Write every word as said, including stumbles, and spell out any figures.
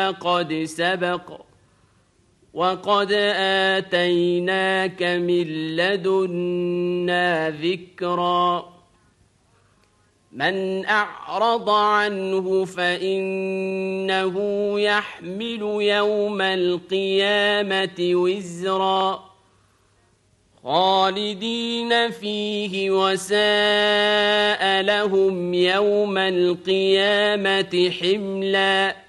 قد سبق وقد آتيناك من لدنا ذكرا من أعرض عنه فإنه يحمل يوم القيامة وزرا خالدين فيه وساء لهم يوم القيامة حملا